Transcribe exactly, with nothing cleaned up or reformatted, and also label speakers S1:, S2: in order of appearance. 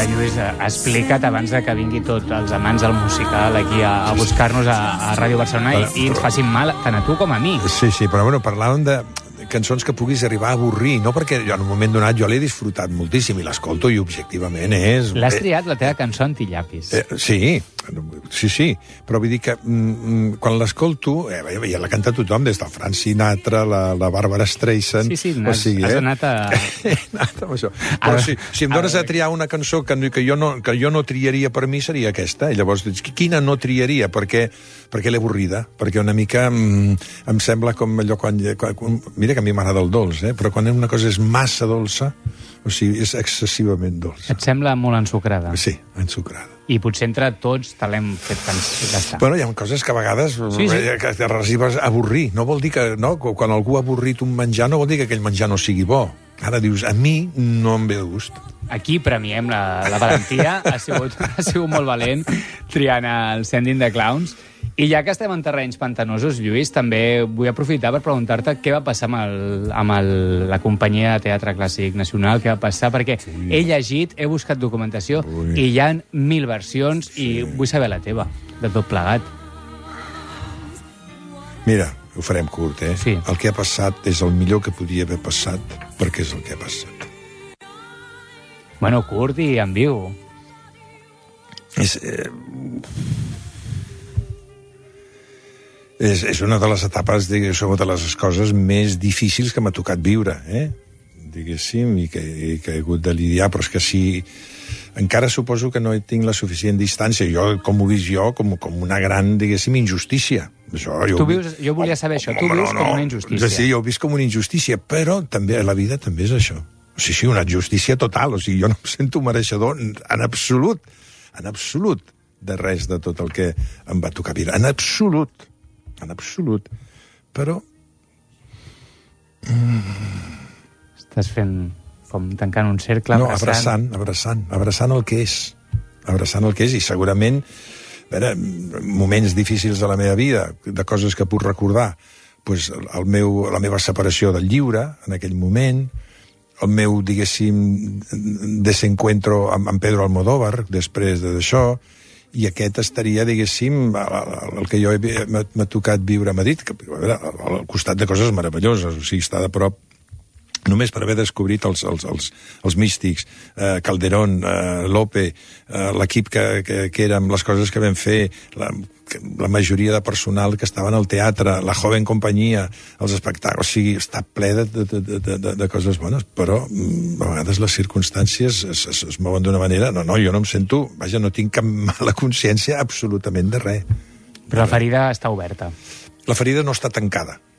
S1: Lluís, explica't abans de que vingui tot els amants del musical aquí a, a buscar-nos a, a Ràdio Barcelona i, i ens facin mal tant a tu com a mi.
S2: Sí, sí, però bueno, parlàvem de cançons que puguis arribar a avorrir, no? Perquè jo en un moment donat jo l'he disfrutat moltíssim i l'escolto i objectivament és...
S1: L'has triat, la teva cançó Antillapis.
S2: Eh, sí, sí, sí, però vull dir que mm, quan l'escolto, eh, ja la canta tothom, des del Frank Sinatra, la, la Barbara Streisand...
S1: Sí, sí,
S2: o
S1: has,
S2: sigui,
S1: has
S2: eh?
S1: anat a...
S2: He anat amb això. Però si, si em dones a triar una cançó que, que, jo no, que jo no triaria per mi seria aquesta, i llavors dius, quina no triaria? Perquè, perquè l'he avorrida, perquè una mica mm, em sembla com allò quan, quan... Mira que a mi m'agrada el dolç, eh? Però quan una cosa és massa dolça, o sigui, és excessivament dolça.
S1: Et sembla molt ensucrada?
S2: Sí, ensucrada.
S1: I potser entre tots te l'hem fet gastar.
S2: Bueno, hi ha coses que a vegades sí, sí. que arribes a avorrir. No vol dir que, no, quan algú ha avorrit un menjar, no vol dir que aquell menjar no sigui bo. Ara dius, a mi no em ve de gust.
S1: Aquí premiem la, la valentia. Ha sigut, ha sigut molt valent triant el Sending the Clowns. I ja que estem en terrenys pantanosos, Lluís, també vull aprofitar per preguntar-te què va passar amb, el, amb el, la companyia de Teatre Clàssic Nacional, què va passar, perquè Ui. he llegit, he buscat documentació Ui. i hi ha mil versions sí. i vull saber la teva, de tot plegat.
S2: Mira, ho farem curt, eh?
S1: Sí.
S2: El que ha passat és el millor que podia haver passat, perquè és el que ha passat.
S1: Bueno, curt i en viu.
S2: És... Eh... És, és una de les etapes, diguéssim, de les coses més difícils que m'ha tocat viure, eh? Diguéssim, i que, i que he hagut de lidiar, però és que si... Encara suposo que no tinc la suficient distància. Jo, com ho he vist jo, com, com una gran, diguéssim, injustícia. Això, jo,
S1: tu vius, jo volia saber oh, això, tu vius no, com una injustícia.
S2: Sí, jo ho visc com una injustícia, però també la vida també és això. Sí, sí, una justícia total, o sigui, jo no em sento mereixedor en absolut, en absolut, de res de tot el que em va tocar viure. En absolut. En absolut, però...
S1: Mm. Estàs fent com tancant un cercle,
S2: no,
S1: abraçant...
S2: abraçant, abraçant, abraçant el que és, abraçant el que és, i segurament, a veure, moments difícils de la meva vida, de coses que puc recordar, pues, el meu, la meva separació del lliure, en aquell moment, el meu, diguéssim, desencuentro amb, amb Pedro Almodóvar, després d'això, i aquest estaria, diguéssim, el que jo m'ha tocat viure a Madrid, que, a veure, al costat de coses meravelloses, o sigui, està de prop, només per haver descobrit els, els, els, els místics, eh, Calderón, eh, Lope, eh, l'equip que, que, que érem, les coses que vam fer, la, la majoria de personal que estaven al teatre, la joven companyia, els espectacles, o sigui, està ple de, de, de, de, de coses bones, però a vegades les circumstàncies es, es, es mouen d'una manera, no, no, jo no em sento, vaja, no tinc cap mala consciència absolutament de res.
S1: Però la ferida està oberta.
S2: La ferida no està tancada.